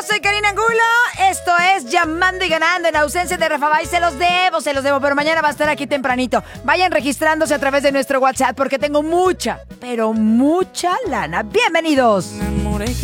Yo soy Karina Angulo. Esto es Llamando y Ganando. En ausencia de Rafa Bay, se los debo. Pero mañana va a estar aquí tempranito. Vayan registrándose a través de nuestro WhatsApp porque tengo mucha, pero mucha lana. ¡Bienvenidos!